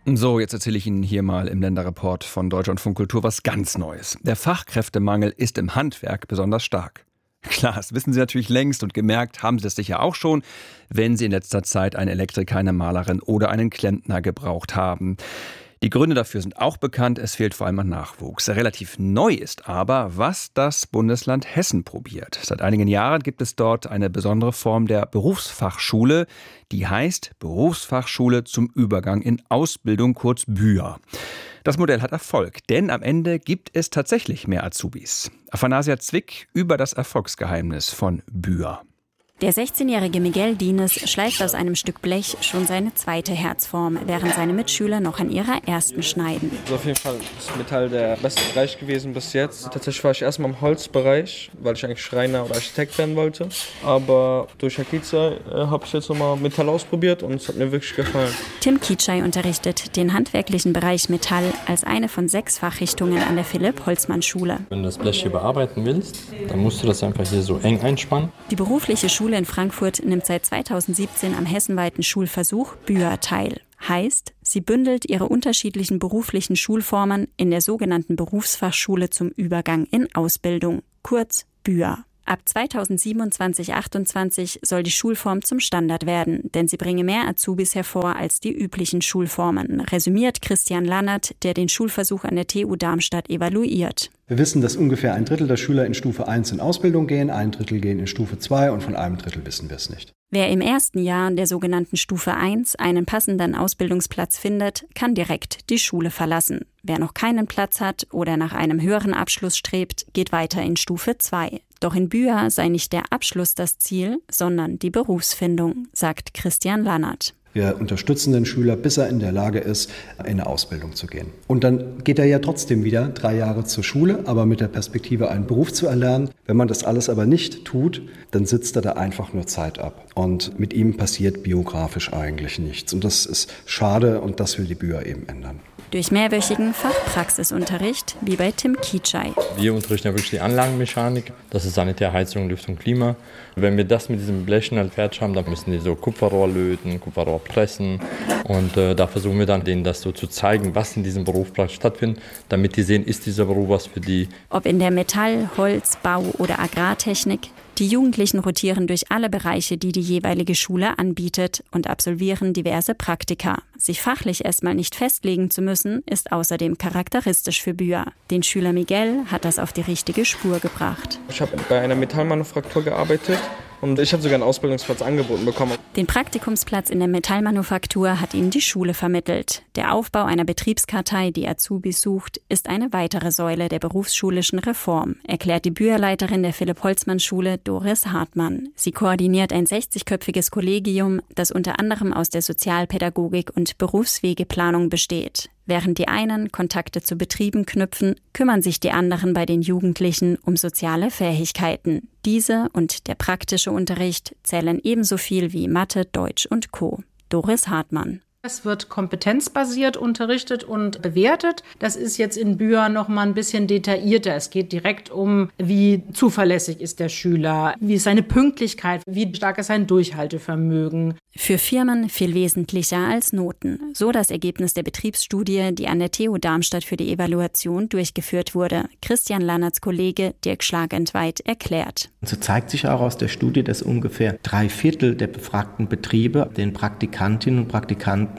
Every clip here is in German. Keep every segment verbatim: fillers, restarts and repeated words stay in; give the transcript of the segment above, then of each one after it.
So, jetzt erzähle ich Ihnen hier mal im Länderreport von Deutschlandfunk Kultur was ganz Neues. Der Fachkräftemangel ist im Handwerk besonders stark. Klar, das wissen Sie natürlich längst und gemerkt haben Sie das sicher auch schon, wenn Sie in letzter Zeit einen Elektriker, eine Malerin oder einen Klempner gebraucht haben. Die Gründe dafür sind auch bekannt, es fehlt vor allem an Nachwuchs. Relativ neu ist aber, was das Bundesland Hessen probiert. Seit einigen Jahren gibt es dort eine besondere Form der Berufsfachschule, die heißt Berufsfachschule zum Übergang in Ausbildung, kurz B Ü A. Das Modell hat Erfolg, denn am Ende gibt es tatsächlich mehr Azubis. Aphanasia Zwick über das Erfolgsgeheimnis von B Ü A. Der sechzehnjährige Miguel Dines schleift aus einem Stück Blech schon seine zweite Herzform, während seine Mitschüler noch an ihrer ersten schneiden. Also auf jeden Fall ist Metall der beste Bereich gewesen bis jetzt. Tatsächlich war ich erstmal im Holzbereich, weil ich eigentlich Schreiner oder Architekt werden wollte. Aber durch Herr Kiezay äh, habe ich jetzt nochmal Metall ausprobiert und es hat mir wirklich gefallen. Tim Kiezay unterrichtet den handwerklichen Bereich Metall als eine von sechs Fachrichtungen an der Philipp-Holzmann-Schule. Wenn du das Blech hier bearbeiten willst, dann musst du das einfach hier so eng einspannen. Die berufliche Schule in Frankfurt nimmt seit zweitausendsiebzehn am hessenweiten Schulversuch B Ü A teil. Heißt, sie bündelt ihre unterschiedlichen beruflichen Schulformen in der sogenannten Berufsfachschule zum Übergang in Ausbildung, kurz B Ü A. Ab zweitausendsiebenundzwanzig achtundzwanzig soll die Schulform zum Standard werden, denn sie bringe mehr Azubis hervor als die üblichen Schulformen, resümiert Christian Lannert, der den Schulversuch an der T U Darmstadt evaluiert. Wir wissen, dass ungefähr ein Drittel der Schüler in Stufe eins in Ausbildung gehen, ein Drittel gehen in Stufe zwei und von einem Drittel wissen wir es nicht. Wer im ersten Jahr der sogenannten Stufe eins einen passenden Ausbildungsplatz findet, kann direkt die Schule verlassen. Wer noch keinen Platz hat oder nach einem höheren Abschluss strebt, geht weiter in Stufe zwei. Doch in B Ü A sei nicht der Abschluss das Ziel, sondern die Berufsfindung, sagt Christian Lannert. Wir unterstützen den Schüler, bis er in der Lage ist, in eine Ausbildung zu gehen. Und dann geht er ja trotzdem wieder drei Jahre zur Schule, aber mit der Perspektive, einen Beruf zu erlernen. Wenn man das alles aber nicht tut, dann sitzt er da einfach nur Zeit ab. Und mit ihm passiert biografisch eigentlich nichts. Und das ist schade und das will die B Ü A eben ändern. Durch mehrwöchigen Fachpraxisunterricht, wie bei Tim Kiezay. Wir unterrichten ja wirklich die Anlagenmechanik, das ist Sanitär, Heizung, Lüftung, Klima. Wenn wir das mit diesen Blechen halt fertig haben, dann müssen die so Kupferrohr löten, Kupferrohr pressen. Und äh, da versuchen wir dann denen das so zu zeigen, was in diesem Beruf praktisch stattfindet, damit die sehen, ist dieser Beruf was für die. Ob in der Metall-, Holz-, Bau- oder Agrartechnik, die Jugendlichen rotieren durch alle Bereiche, die die jeweilige Schule anbietet und absolvieren diverse Praktika. Sich fachlich erstmal nicht festlegen zu müssen, ist außerdem charakteristisch für B Ü A. Den Schüler Miguel hat das auf die richtige Spur gebracht. Ich habe bei einer Metallmanufaktur gearbeitet. Und ich habe sogar einen Ausbildungsplatz angeboten bekommen. Den Praktikumsplatz in der Metallmanufaktur hat ihnen die Schule vermittelt. Der Aufbau einer Betriebskartei, die Azubis sucht, ist eine weitere Säule der berufsschulischen Reform, erklärt die B Ü A-Leiterin der Philipp-Holzmann-Schule Doris Hartmann. Sie koordiniert ein sechzigköpfiges Kollegium, das unter anderem aus der Sozialpädagogik und Berufswegeplanung besteht. Während die einen Kontakte zu Betrieben knüpfen, kümmern sich die anderen bei den Jugendlichen um soziale Fähigkeiten. Diese und der praktische Unterricht zählen ebenso viel wie Mathe, Deutsch und Co. Doris Hartmann. Es wird kompetenzbasiert unterrichtet und bewertet. Das ist jetzt in B Ü A noch mal ein bisschen detaillierter. Es geht direkt um, wie zuverlässig ist der Schüler, wie ist seine Pünktlichkeit, wie stark ist sein Durchhaltevermögen. Für Firmen viel wesentlicher als Noten. So das Ergebnis der Betriebsstudie, die an der T U Darmstadt für die Evaluation durchgeführt wurde. Christian Lannerts Kollege Dirk Schlagentweit erklärt. So zeigt sich auch aus der Studie, dass ungefähr drei Viertel der befragten Betriebe den Praktikantinnen und Praktikanten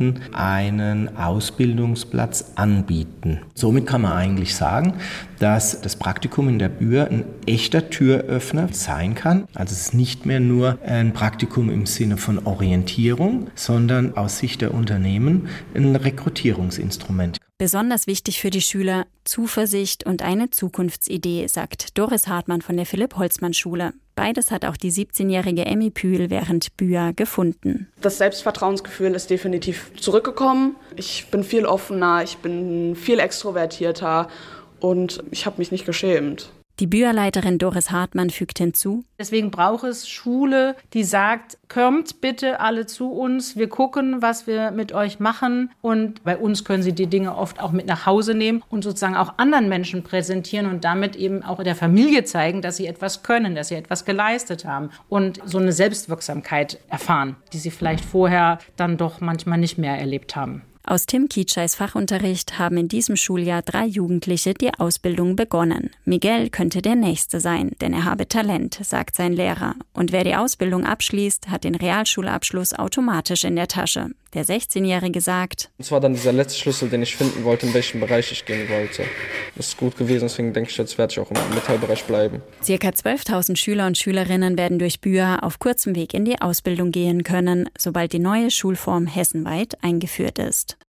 einen Ausbildungsplatz anbieten. Somit kann man eigentlich sagen, dass das Praktikum in der B Ü A ein echter Türöffner sein kann. Also es ist nicht mehr nur ein Praktikum im Sinne von Orientierung, sondern aus Sicht der Unternehmen ein Rekrutierungsinstrument. Besonders wichtig für die Schüler Zuversicht und eine Zukunftsidee, sagt Doris Hartmann von der Philipp-Holzmann-Schule. Beides hat auch die siebzehnjährige Emmy Pühl während B Ü A gefunden. Das Selbstvertrauensgefühl ist definitiv zurückgekommen. Ich bin viel offener, ich bin viel extrovertierter und ich habe mich nicht geschämt. Die B Ü A-Leiterin Doris Hartmann fügt hinzu: Deswegen braucht es Schule, die sagt, kommt bitte alle zu uns, wir gucken, was wir mit euch machen. Und bei uns können Sie die Dinge oft auch mit nach Hause nehmen und sozusagen auch anderen Menschen präsentieren und damit eben auch der Familie zeigen, dass sie etwas können, dass sie etwas geleistet haben und so eine Selbstwirksamkeit erfahren, die sie vielleicht vorher dann doch manchmal nicht mehr erlebt haben. Aus Tim Kietscheis Fachunterricht haben in diesem Schuljahr drei Jugendliche die Ausbildung begonnen. Miguel könnte der Nächste sein, denn er habe Talent, sagt sein Lehrer. Und wer die Ausbildung abschließt, hat den Realschulabschluss automatisch in der Tasche. Der sechzehnjährige sagt: Es war dann dieser letzte Schlüssel, den ich finden wollte, in welchem Bereich ich gehen wollte. Das ist gut gewesen, deswegen denke ich, jetzt werde ich auch im Metallbereich bleiben. Circa zwölftausend Schüler und Schülerinnen werden durch Bühr auf kurzem Weg in die Ausbildung gehen können, sobald die neue Schulform hessenweit eingeführt ist.